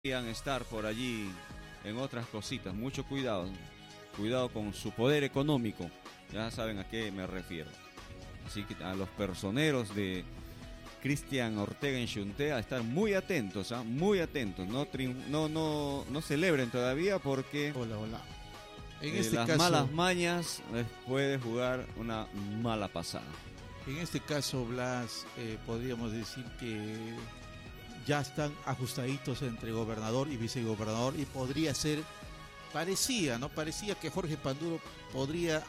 podrían estar por allí en otras cositas. Mucho cuidado, cuidado con su poder económico. Ya saben a qué me refiero. Así que a los personeros de Cristian Ortega en Xuntea, estar muy atentos, muy atentos. No celebren todavía porque Hola, hola. En este las caso, malas mañas les puede jugar una mala pasada. en este caso, Blas, podríamos decir que ya están ajustaditos entre gobernador y vicegobernador y podría ser, parecía que Jorge Panduro podría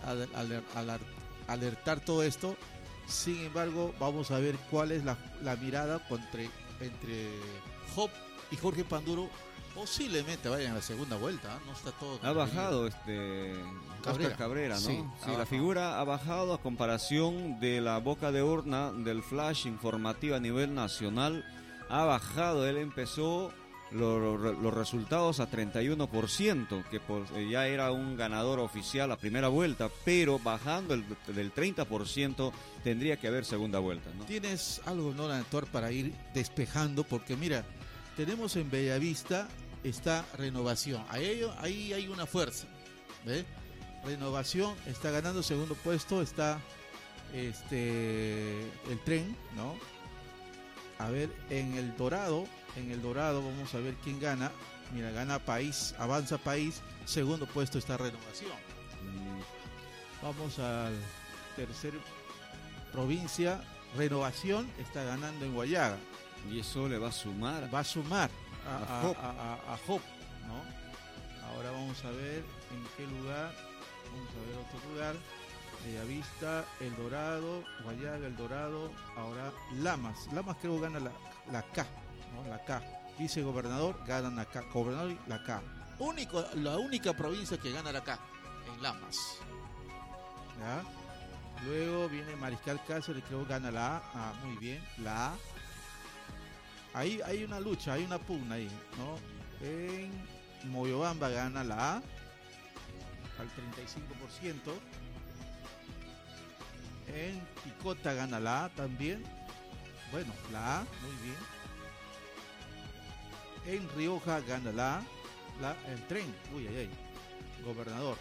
alertar todo esto. Sin embargo, vamos a ver cuál es la mirada entre Job y Jorge Panduro. Posiblemente vayan a la segunda vuelta, no está todo. Ha bajado Oscar Cabrera, ¿no? Sí, La figura ha bajado a comparación de la boca de urna del flash informativo a nivel nacional. Ha bajado, él empezó los resultados a 31%, que ya era un ganador oficial a primera vuelta, pero bajando del 30% tendría que haber segunda vuelta, ¿no? Tienes algo, ¿no, Actor, para ir despejando? Porque mira, tenemos en Bellavista, está Renovación, ahí hay una fuerza, ¿ves? Renovación está ganando segundo puesto, está el Tren, ¿no? A ver, en el Dorado vamos a ver quién gana. Mira, gana País, avanza País, segundo puesto está Renovación. Vamos al tercer provincia, Renovación está ganando en Guayaga. Y eso le va a sumar. Va a sumar a Job, ¿no? Ahora vamos a ver en qué lugar. Vamos a ver otro lugar. Bellavista, El Dorado, Guayaga, El Dorado. Ahora Lamas creo gana la K, ¿no? La K. Vicegobernador gana la K. Gobernador y la K. La única provincia que gana la K en Lamas. ¿Ya? Luego viene Mariscal Cáceres, creo gana la A. Ah, muy bien, la A. Ahí hay una lucha, hay una pugna ahí, ¿no? En Moyobamba gana la A al 35%. En Picota gana la A también. Bueno, la A, muy bien. En Rioja gana la A, el Tren, gobernador.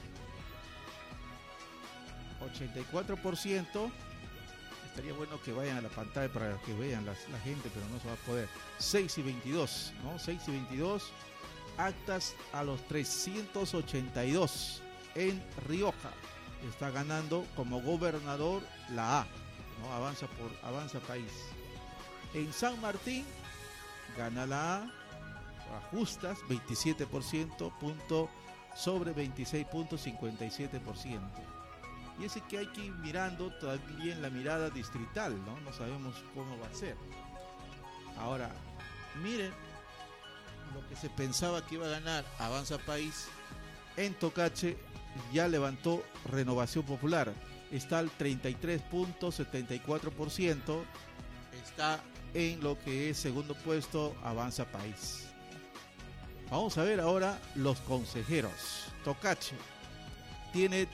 84%. Estaría bueno que vayan a la pantalla para que vean la gente, pero no se va a poder. 6 y 22, ¿no? 6 y 22. Actas a los 382 en Rioja. Está ganando como gobernador la A, ¿no? Avanza País. En San Martín gana la A, ajustas 27%, punto sobre 26.57%. Y ese que hay que ir mirando también la mirada distrital, ¿no? No sabemos cómo va a ser. Ahora, miren lo que se pensaba que iba a ganar Avanza País en Tocache. Ya levantó Renovación Popular, está al 33.74%, está en lo que es segundo puesto Avanza País. Vamos a ver ahora los consejeros. Tocache tiene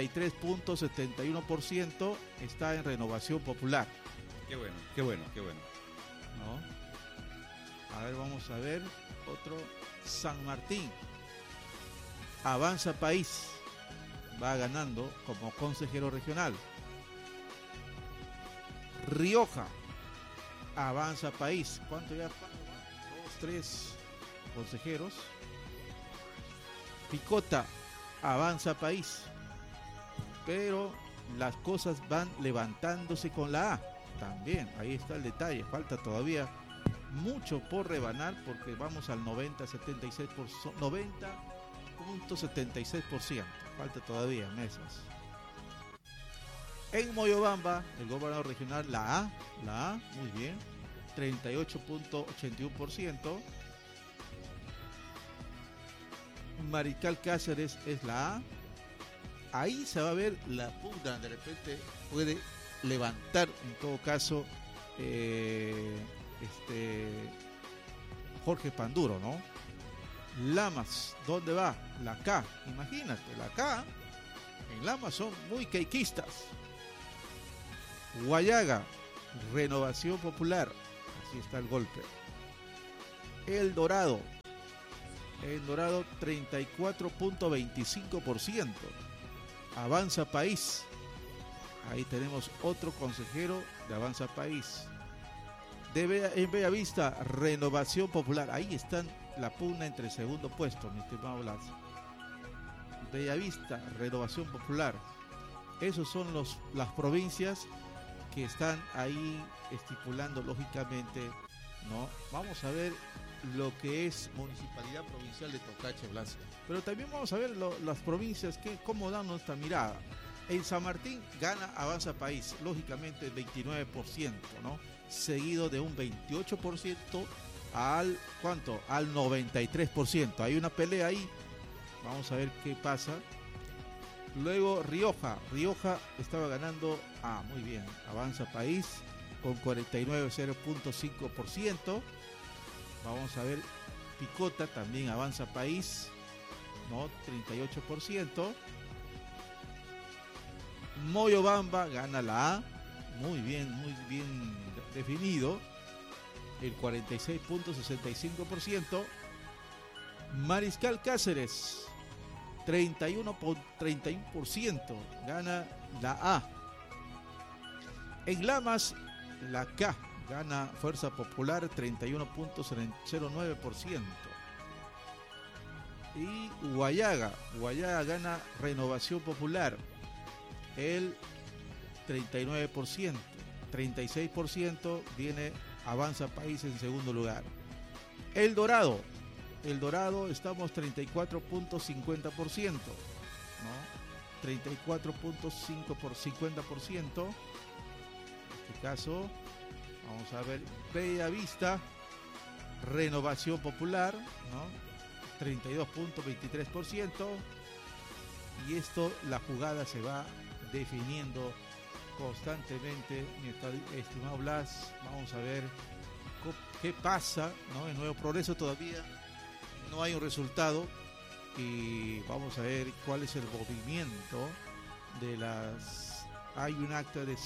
33.71%, está en Renovación Popular. Qué bueno. ¿No? A ver, vamos a ver otro. San Martín, Avanza País, va ganando como consejero regional. Rioja, Avanza País. ¿Cuánto ya? 2, 3 consejeros. Picota, Avanza País. Pero las cosas van levantándose con la A. También, ahí está el detalle. Falta todavía mucho por rebanar porque vamos al 90.76%. 90.76%. Falta todavía mesas. En Moyobamba, el gobernador regional, la A, muy bien, 38.81%. Mariscal Cáceres es la A. Ahí se va a ver la pugna, de repente puede levantar en todo caso Jorge Panduro, ¿no? Lamas, ¿dónde va? La K, imagínate, la K en Lamas son muy queiquistas. Guayaga, Renovación Popular, así está el golpe. El Dorado 34.25%. Avanza País. Ahí tenemos otro consejero de Avanza País. En Bellavista, Renovación Popular. Ahí están la pugna entre el segundo puesto, mi estimado Blas. Bellavista, Renovación Popular. Esos son las provincias que están ahí estipulando lógicamente, ¿no? Vamos a ver lo que es Municipalidad Provincial de Tocache, Blas. Pero también vamos a ver las provincias cómo dan nuestra mirada. En San Martín gana Avanza País, lógicamente el 29%, ¿no? Seguido de un 28% al 93%. Hay una pelea ahí. Vamos a ver qué pasa. Luego Rioja estaba ganando, muy bien, Avanza País con 49,0.5%. Vamos a ver Picota, también Avanza País, ¿no? 38%. Moyobamba gana la A, muy bien definido, el 46.65%. Mariscal Cáceres, 31% gana la A. En Lamas, la K gana Fuerza Popular, 31.09%. Y Huallaga gana Renovación Popular, el 39%. 36% viene Avanza País en segundo lugar. El Dorado estamos 34.50%, ¿no? 34.5 por 50%. En este caso, vamos a ver Bellavista, Renovación Popular, ¿no? 32.23%. Y esto, la jugada se va definiendo constantemente, mi estimado Blas. Vamos a ver qué pasa, ¿no? En Nuevo Progreso todavía no hay un resultado y vamos a ver cuál es el movimiento de hay un acta de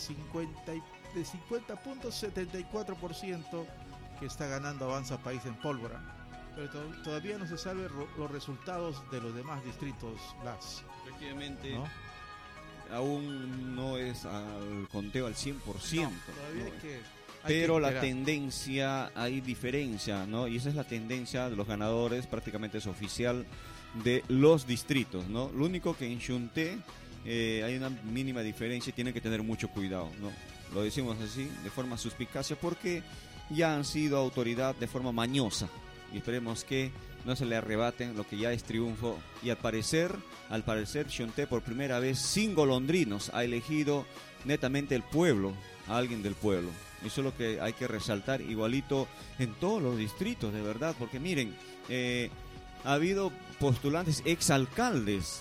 50.74% que está ganando Avanza País en Pólvora, pero todavía no se saben los resultados de los demás distritos, Blas. Efectivamente, ¿no? Aún no es al conteo al 100%. No, todavía ¿no? Hay pero que la tendencia, hay diferencia, ¿no? Y esa es la tendencia de los ganadores, prácticamente es oficial de los distritos, ¿no? Lo único que en Xunté hay una mínima diferencia y tienen que tener mucho cuidado, ¿no? Lo decimos así, de forma suspicacia, porque ya han sido autoridad de forma mañosa. Y esperemos que no se le arrebaten lo que ya es triunfo. Y al parecer, Xunté por primera vez, sin golondrinos, ha elegido netamente el pueblo, a alguien del pueblo. Eso es lo que hay que resaltar, igualito en todos los distritos, de verdad, porque miren, ha habido postulantes exalcaldes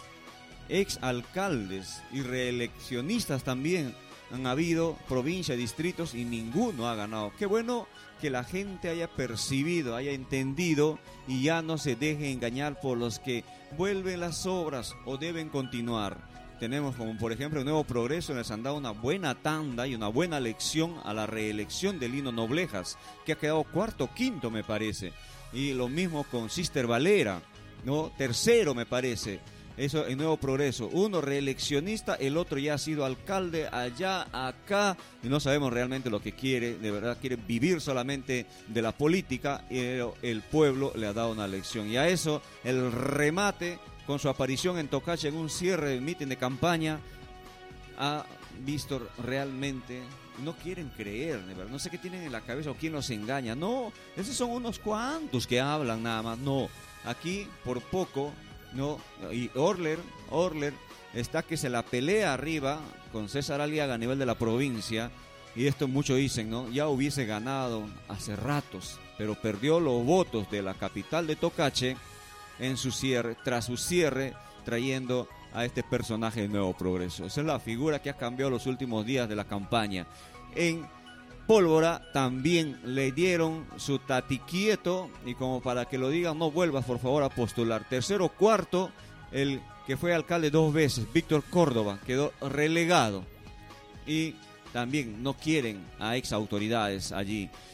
y reeleccionistas también. Han habido provincias, distritos y ninguno ha ganado. Qué bueno que la gente haya percibido, haya entendido y ya no se deje engañar por los que vuelven las obras o deben continuar. Tenemos como por ejemplo el Nuevo Progreso, les han dado una buena tanda y una buena lección a la reelección de Lino Noblejas, que ha quedado cuarto, quinto me parece. Y lo mismo con Sister Valera, ¿no? Tercero me parece. Eso en Nuevo Progreso, uno reeleccionista, el otro ya ha sido alcalde allá, acá, y no sabemos realmente lo que quiere, de verdad quiere vivir solamente de la política, y el pueblo le ha dado una lección. Y a eso, el remate con su aparición en Tocache en un cierre del mitin de campaña, ha visto realmente, no quieren creer, de verdad, no sé qué tienen en la cabeza o quién los engaña. No, esos son unos cuantos que hablan nada más, no, aquí por poco. No, y Orler está que se la pelea arriba con César Aliaga a nivel de la provincia, y esto muchos dicen, ¿no? Ya hubiese ganado hace ratos, pero perdió los votos de la capital de Tocache en su cierre, tras su cierre, trayendo a este personaje de Nuevo Progreso. Esa es la figura que ha cambiado los últimos días de la campaña. En Pólvora también le dieron su tatiquieto, y como para que lo digan, no vuelvas por favor a postular. Tercero, cuarto, el que fue alcalde 2 veces, Víctor Córdoba, quedó relegado. Y también no quieren a ex autoridades allí.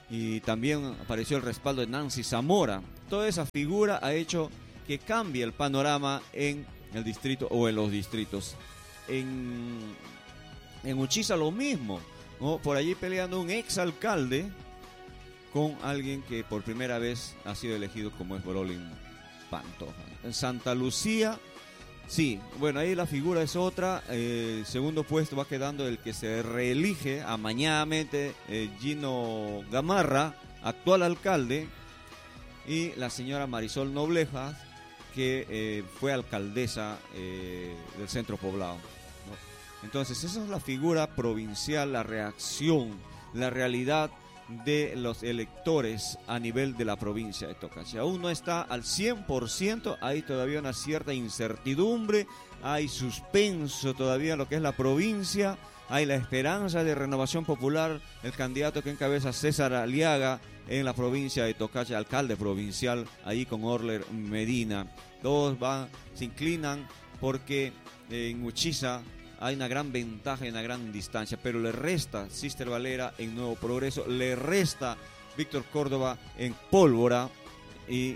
y también apareció el respaldo de Nancy Zamora. Toda esa figura ha hecho que cambie el panorama en el distrito o en los distritos. En Uchiza lo mismo, ¿no? Por allí peleando un exalcalde con alguien que por primera vez ha sido elegido, como es Brolin Pantoja. En Santa Lucía, sí, bueno, ahí la figura es otra. Segundo puesto va quedando el que se reelige amañadamente, Gino Gamarra, actual alcalde, y la señora Marisol Noblejas, que fue alcaldesa del centro poblado, ¿no? Entonces esa es la figura provincial, la reacción, la realidad de los electores a nivel de la provincia de Tocachi. Aún no está al 100%, hay todavía una cierta incertidumbre, hay suspenso todavía en lo que es la provincia, hay la esperanza de renovación popular, el candidato que encabeza César Aliaga en la provincia de Tocachi, alcalde provincial, ahí con Orler Medina. Todos se inclinan porque en Uchiza hay una gran ventaja y una gran distancia, pero le resta Sister Valera en Nuevo Progreso, le resta Víctor Córdoba en Pólvora, y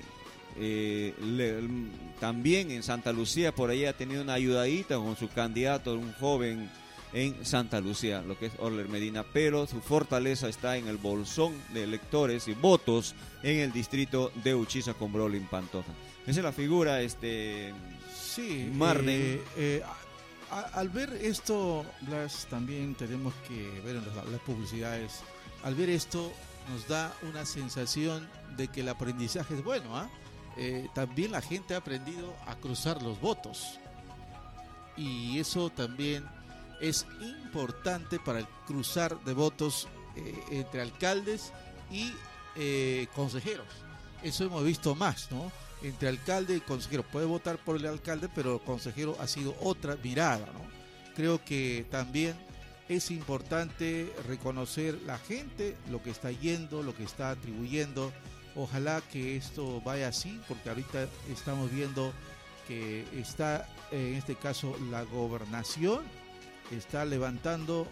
también en Santa Lucía por ahí ha tenido una ayudadita con su candidato, un joven en Santa Lucía, lo que es Orler Medina, pero su fortaleza está en el bolsón de electores y votos en el distrito de Uchiza con Brolin Pantoja. Esa es la figura, sí, Marden. Al ver esto, Blas, también tenemos que ver en las publicidades. Al ver esto, nos da una sensación de que el aprendizaje es bueno, también la gente ha aprendido a cruzar los votos. Y eso también es importante para el cruzar de votos entre alcaldes y consejeros. Eso hemos visto más, ¿no? Entre alcalde y consejero. Puede votar por el alcalde, pero el consejero ha sido otra mirada, ¿no? Creo que también es importante reconocer la gente, lo que está yendo, lo que está atribuyendo. Ojalá que esto vaya así, porque ahorita estamos viendo que está, en este caso, la gobernación está levantando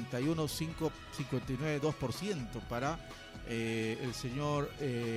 31,59% para el señor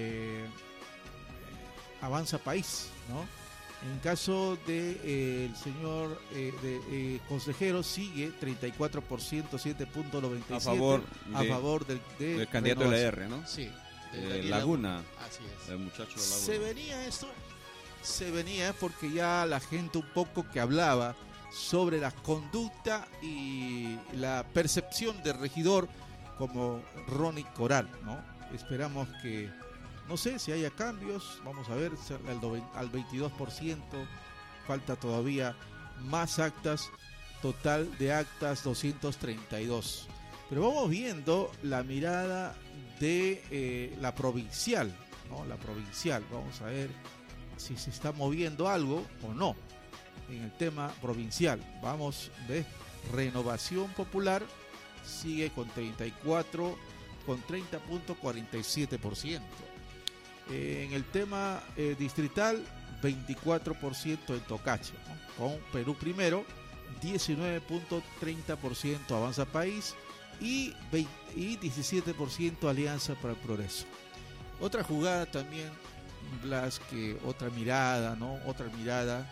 Avanza País, ¿no? En caso de el señor consejero sigue 34%, 7.97 a favor del candidato de la R, ¿no? Sí, Laguna. Así es. El muchacho de Laguna. Se venía porque ya la gente un poco que hablaba sobre la conducta y la percepción del regidor como Ronnie Coral, ¿no? Esperamos que, no sé si haya cambios, vamos a ver, al 22%, falta todavía más actas, total de actas 232. Pero vamos viendo la mirada de la provincial, ¿no? La provincial, vamos a ver si se está moviendo algo o no en el tema provincial. Vamos de Renovación Popular, sigue con 30.47%. En el tema distrital, 24% en Tocachi, ¿no? Con Perú Primero, 19.30% Avanza País y 17% Alianza para el Progreso. Otra jugada también, Blas, que otra mirada, ¿no? Otra mirada.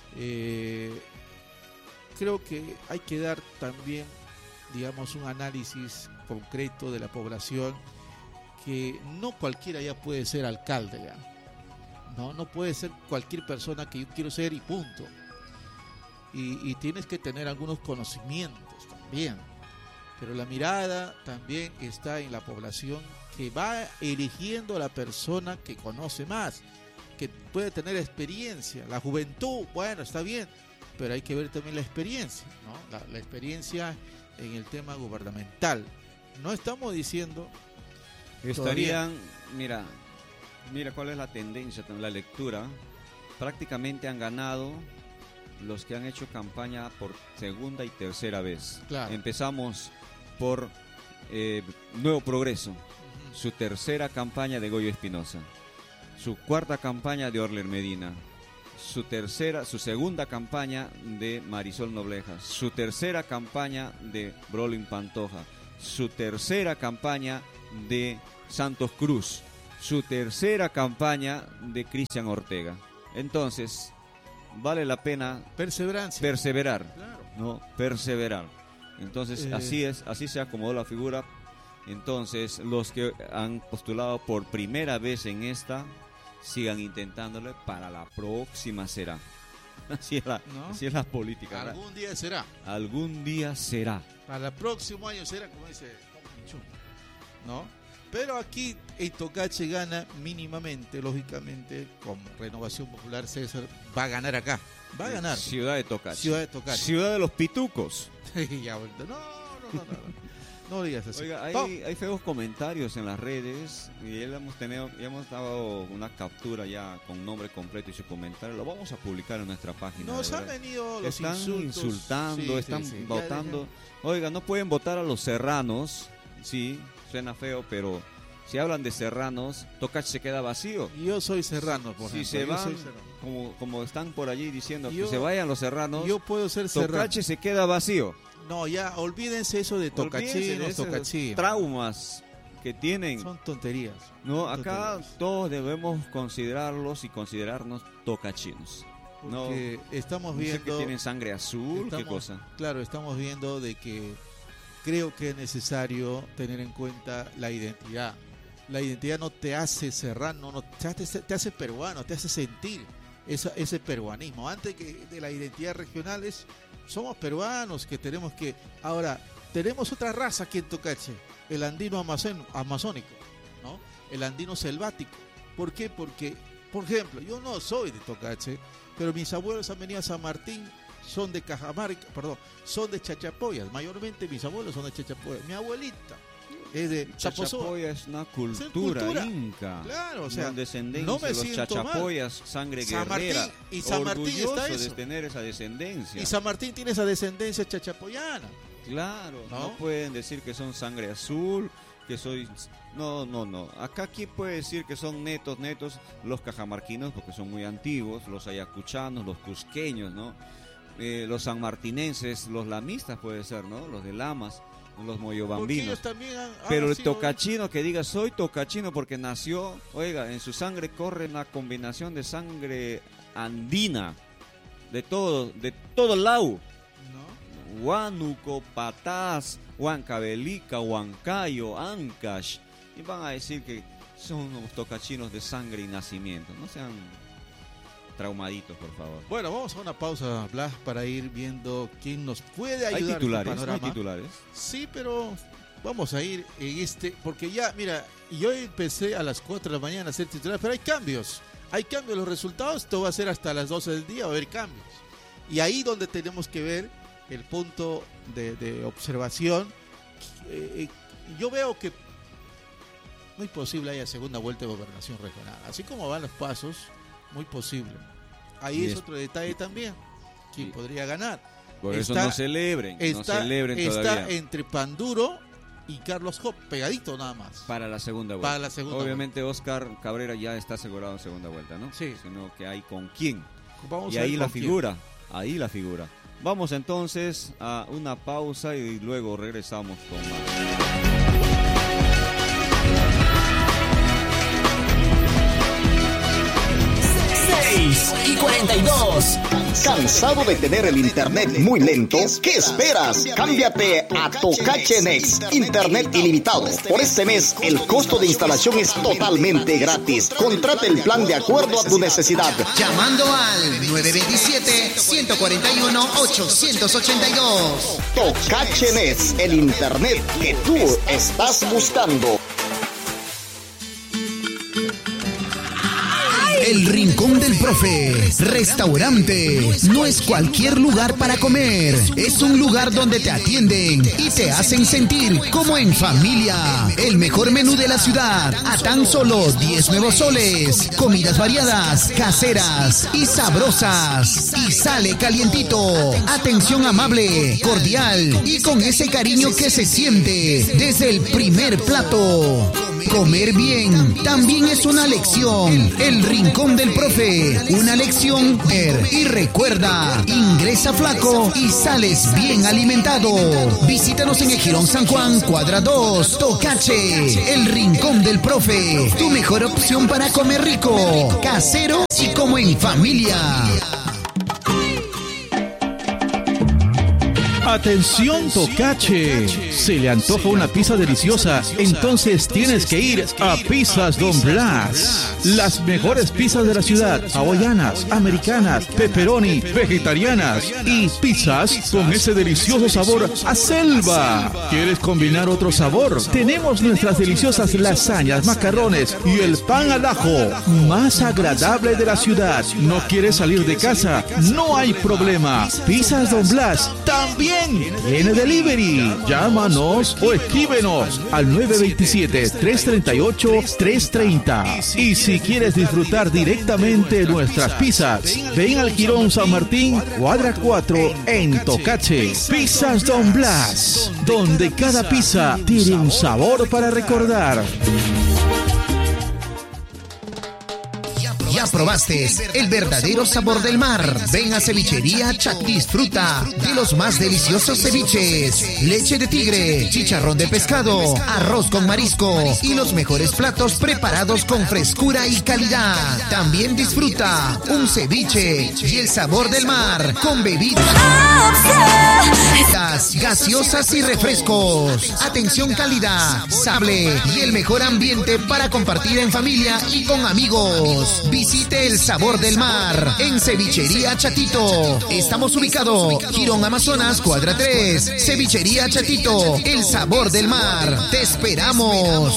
Creo que hay que dar también, digamos, un análisis concreto de la población, que no cualquiera ya puede ser alcalde ya. No puede ser cualquier persona que yo quiero ser y punto. Y tienes que tener algunos conocimientos también. Pero la mirada también está en la población, que va eligiendo a la persona que conoce más, que puede tener experiencia. La juventud, bueno, está bien, pero hay que ver también la experiencia, ¿no? La experiencia en el tema gubernamental. No estamos diciendo... Estarían, mira cuál es la tendencia, la lectura. Prácticamente han ganado los que han hecho campaña por segunda y tercera vez. Claro. Empezamos por Nuevo Progreso, su tercera campaña de Goyo Espinosa, su cuarta campaña de Orler Medina, su segunda campaña de Marisol Noblejas, su tercera campaña de Brolin Pantoja, su tercera campaña de Santos Cruz, su tercera campaña de Cristian Ortega. Entonces, vale la pena perseverar, claro. ¿no? Perseverar. Entonces, así se acomodó la figura. Entonces, los que han postulado por primera vez en esta, sigan intentándole, para la próxima será. Así es la política. Algún día será. Algún día será. Para el próximo año será, como dice Tom, ¿no? Pero aquí el Tocache gana mínimamente, lógicamente, con Renovación Popular. César va a ganar acá. Va a ganar. Ciudad de Tocache. Ciudad de los pitucos. No digas así. Oiga, hay feos comentarios en las redes y hemos dado una captura ya con nombre completo y su comentario. Lo vamos a publicar en nuestra página. Nos han venido los están insultando, están sí. votando. Oiga, no pueden votar a los serranos. Sí, suena feo, pero si hablan de serranos, Tocache se queda vacío. Yo soy serrano, por ejemplo. Si se van, como están por allí diciendo que se vayan los serranos, yo puedo ser serrano. Tocache se queda vacío. No, ya, olvídense eso de tocachinos. Traumas que tienen. Son tonterías. No, acá todos debemos considerarlos y considerarnos tocachinos. Porque estamos no viendo... sé que tienen sangre azul, ¿qué cosa? Claro, estamos viendo de que creo que es necesario tener en cuenta la identidad. La identidad no te hace serrano, no te hace peruano, te hace sentir ese peruanismo. Antes que de la identidad regional somos peruanos que tenemos que... Ahora, tenemos otra raza aquí en Tocache, el andino amazónico, ¿no? El andino selvático. ¿Por qué? Porque, por ejemplo, yo no soy de Tocache, pero mis abuelos han venido a San Martín, son de Cajamarca, son de Chachapoyas. Mayormente mis abuelos son de Chachapoyas. Mi abuelita es de Chachapoya. Es una cultura inca. Claro, o sea, descendencia no me de los siento Chachapoyas, mal. sangre San guerrera. Martín, y San Martín está eso. De tener esa descendencia. Y San Martín tiene esa descendencia chachapoyana. Claro, no pueden decir que son sangre azul, que soy... No. Acá aquí puede decir que son netos los cajamarquinos, porque son muy antiguos, los ayacuchanos, los cusqueños, ¿no? Los sanmartinenses, los lamistas puede ser, ¿no? Los de Lamas, los moyobambinos. Pero el tocachino que diga soy tocachino porque nació, oiga, en su sangre corre una combinación de sangre andina, de todo Lau. Huánuco, Patás, Huancavelica, Huancayo, Ancash, y van a decir que son unos tocachinos de sangre y nacimiento. No sean traumaditos, por favor. Bueno, vamos a una pausa, Blas, para ir viendo quién nos puede ayudar. ¿Hay titulares? Sí, pero vamos a ir en porque ya, mira, yo empecé a las 4 de la mañana a hacer titulares, pero hay cambios, los resultados, esto va a ser hasta las 12 del día, va a haber cambios. Y ahí donde tenemos que ver el punto de observación. Yo veo que muy posible haya segunda vuelta de gobernación regional. Así como van los pasos, muy posible. Ahí es otro detalle también. ¿Quién podría ganar? Por eso no celebren todavía. Está entre Panduro y Carlos Hop, pegadito nada más. Para la segunda vuelta. Obviamente Oscar Cabrera ya está asegurado en segunda vuelta, ¿no? Sí. Sino que hay con quién. Vamos y a ahí ver la con figura. Ahí la figura. Vamos entonces a una pausa y luego regresamos con más. 6:42. ¿Cansado de tener el internet muy lento? ¿Qué esperas? Cámbiate a Tocache Next. Internet ilimitado. Por este mes, el costo de instalación es totalmente gratis. Contrata el plan de acuerdo a tu necesidad. Llamando al 927-141-882. Tocache Next, el internet que tú estás buscando. El Rincón del Profe, restaurante. No es cualquier lugar para comer. Es un lugar donde te atienden y te hacen sentir como en familia. El mejor menú de la ciudad a tan solo 10 nuevos soles. Comidas variadas, caseras y sabrosas. Y sale calientito. Atención amable, cordial y con ese cariño que se siente desde el primer plato. Comer bien también es una lección. El Rincón del Profe, una lección. Y recuerda, ingresa flaco y sales bien alimentado. Visítanos en el Jirón San Juan, cuadra 2, Tocache. El Rincón del Profe, tu mejor opción para comer rico, casero y como en familia. Atención Tocache, se le antoja una pizza deliciosa, entonces tienes que ir a Pizzas Don Blas. Las mejores pizzas de la ciudad, hawaianas, americanas, pepperoni, vegetarianas y pizzas con ese delicioso sabor a selva. ¿Quieres combinar otro sabor? Tenemos nuestras deliciosas lasañas, macarrones y el pan al ajo más agradable de la ciudad. ¿No quieres salir de casa? No hay problema. Pizzas Don Blas también tiene delivery. Llámanos o escríbenos al 927-338-330. Y si quieres disfrutar directamente nuestras pizzas, ven al Jirón San Martín, cuadra 4 en Tocache. Pizzas Don Blas, donde cada pizza tiene un sabor para recordar. Ya probaste el verdadero sabor del mar. Ven a Cevichería Chat. Disfruta de los más deliciosos ceviches, leche de tigre, chicharrón de pescado, arroz con marisco y los mejores platos preparados con frescura y calidad. También disfruta un ceviche y el sabor del mar con bebidas gaseosas y refrescos. Atención cálida, sable y el mejor ambiente para compartir en familia y con amigos. Visite el sabor del mar en Cevichería Chatito. Estamos ubicados Jirón Amazonas, cuadra 3. Cevichería Chatito, el sabor del mar. Te esperamos.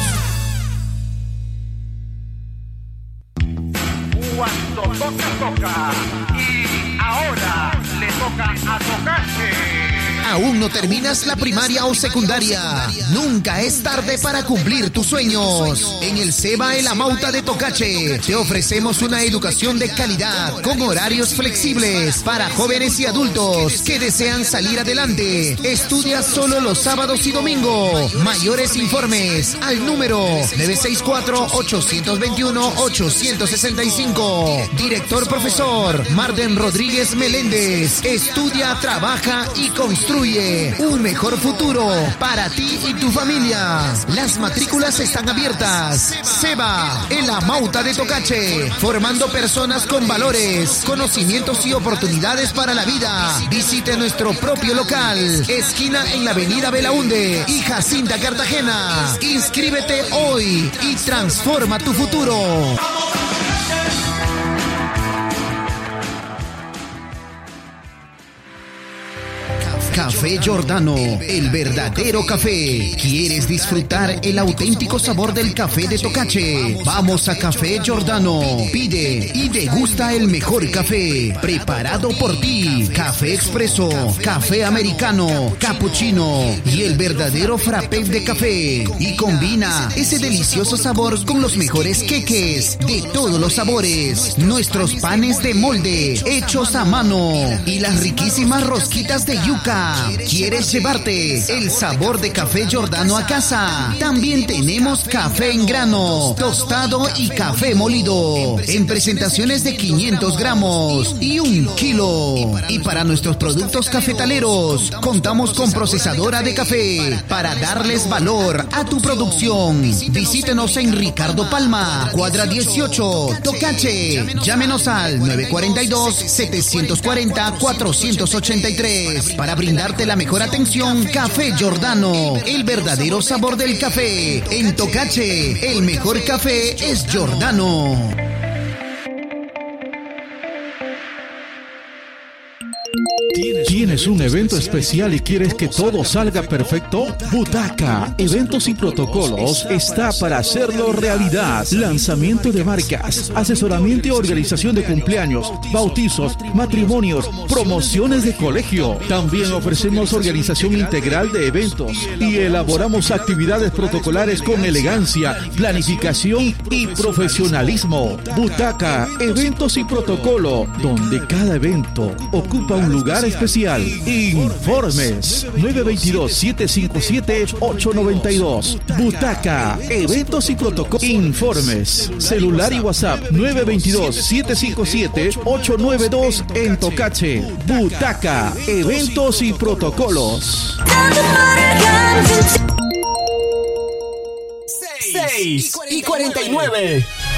Cuando toca. Y ahora le toca a Tocache. ¿Aún no terminas la primaria o secundaria? Nunca es tarde para cumplir tus sueños. En el CEBA El Amauta de Tocache te ofrecemos una educación de calidad con horarios flexibles para jóvenes y adultos que desean salir adelante. Estudia solo los sábados y domingos. Mayores informes al número 964-821-865. Director profesor Marden Rodríguez Meléndez. Estudia, trabaja y construye un mejor futuro para ti y tu familia. Las matrículas están abiertas. CEBA, El Amauta de Tocache, formando personas con valores, conocimientos y oportunidades para la vida. Visite nuestro propio local, esquina en la avenida Belaunde y Jacinta, Cartagena. Inscríbete hoy y transforma tu futuro. Café Giordano, el verdadero café. ¿Quieres disfrutar el auténtico sabor del café de Tocache? Vamos a Café Giordano. Pide y degusta el mejor café, preparado por ti. Café expreso, café americano, cappuccino y el verdadero frappé de café. Y combina ese delicioso sabor con los mejores queques de todos los sabores. Nuestros panes de molde, hechos a mano. Y las riquísimas rosquitas de yuca. ¿Quieres llevarte el sabor de Café Giordano a casa? También tenemos café en grano, tostado y café molido, en presentaciones de 500 gramos y 1 kilo. Y para nuestros productos cafetaleros, contamos con procesadora de café para darles valor a tu producción. Visítenos en Ricardo Palma, cuadra 18, Tocache. Llámenos al 942-740-483 para brindarte la mejor atención. Café Giordano, el verdadero sabor del café. En Tocache, el mejor café es Giordano. ¿Tienes un evento especial y quieres que todo salga perfecto? Butaca Eventos y Protocolos está para hacerlo realidad. Lanzamiento de marcas, asesoramiento y organización de cumpleaños, bautizos, matrimonios, promociones de colegio. También ofrecemos organización integral de eventos y elaboramos actividades protocolares con elegancia, planificación y profesionalismo. Butaca Eventos y Protocolo, donde cada evento ocupa un lugar Lugar especial. Informes 922-757-892. Butaca, eventos y protocolos. Informes, celular y WhatsApp 922-757-892 en Tocache. Butaca, eventos y protocolos. 6:49.